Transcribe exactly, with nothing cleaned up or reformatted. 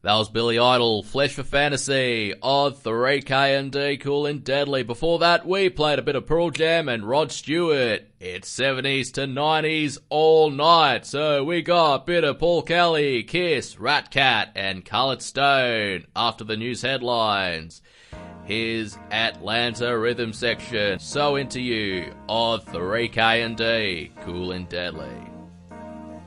That was Billy Idol, Flesh for Fantasy, on three K and D, Cool and Deadly. Before that, we played a bit of Pearl Jam and Rod Stewart. It's seventies to nineties all night, so we got a bit of Paul Kelly, Kiss, Rat Cat, and Coloured Stone after the news headlines. Here's Atlanta Rhythm Section, So Into You, on three K and D, Cool and Deadly.